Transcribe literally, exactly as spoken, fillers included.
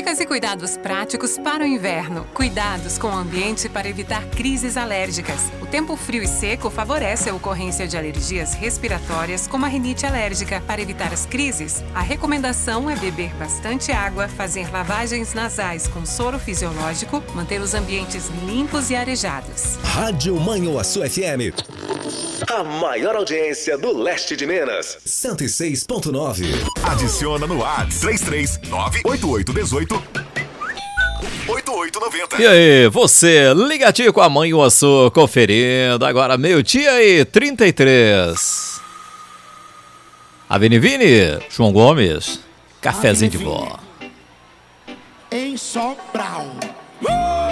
Dicas e cuidados práticos para o inverno. Cuidados com o ambiente para evitar crises alérgicas. O tempo frio e seco favorece a ocorrência de alergias respiratórias, como a rinite alérgica. Para evitar as crises, a recomendação é beber bastante água, fazer lavagens nasais com soro fisiológico, manter os ambientes limpos e arejados. Rádio Manhuaçu F M. A maior audiência do leste de Minas. cento e seis ponto nove. Adiciona no WhatsApp três três nove oito oito um oito oito oito nove zero. E aí, você, ligadinho com a Manhuaçu, conferindo agora meio-dia e trinta e três. Aveni Vini, João Gomes, cafezinho de vó. Em Sobral.